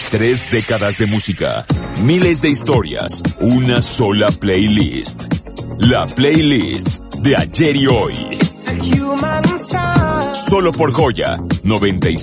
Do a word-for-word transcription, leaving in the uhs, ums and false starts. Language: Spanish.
Tres décadas de música, miles de historias, una sola playlist. La playlist de ayer y hoy. Solo por Joya noventa y